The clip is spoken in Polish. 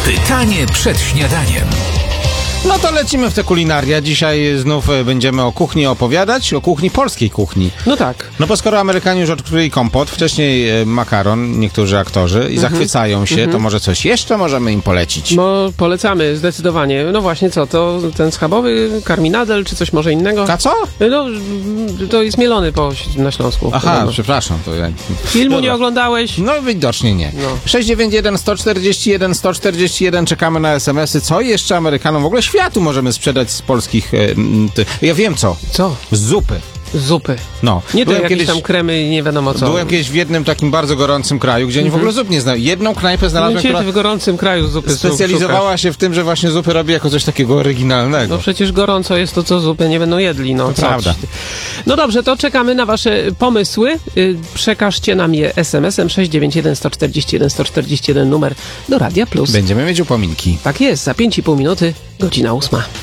Pytanie przed śniadaniem. No to lecimy w te kulinaria. Dzisiaj znów będziemy o kuchni opowiadać, o kuchni, polskiej kuchni. No tak. No bo skoro Amerykanie już odkryli kompot, wcześniej makaron, niektórzy aktorzy i zachwycają się, to może coś jeszcze możemy im polecić? No polecamy, zdecydowanie. No właśnie co, to ten schabowy karminadel, czy coś może innego? A co? No, to jest mielony na Śląsku. Aha, Podobno. przepraszam. To ja... Filmu Dobra. nie oglądałeś? No widocznie nie. No. 691 141 141, czekamy na SMS-y. Co jeszcze Amerykanom, w ogóle światu możemy sprzedać z polskich... Ja wiem co. Co? Zupy. Zupy. No. Nie to Byłem jakieś tam kremy, nie wiadomo co. Byłem kiedyś w jednym takim bardzo gorącym kraju, gdzie oni w ogóle zup nie znają. Jedną knajpę znalazłem, Gdzie która ty w gorącym kraju zupy specjalizowała się w tym, że właśnie zupy robi jako coś takiego oryginalnego. No przecież gorąco jest to, co zupy nie będą jedli. No, To prawda. No dobrze, to czekamy na wasze pomysły. Przekażcie nam je SMS-em 691 141 141, numer do Radia Plus. Będziemy mieć upominki. Tak jest, za 5,5 minuty, godzina 8.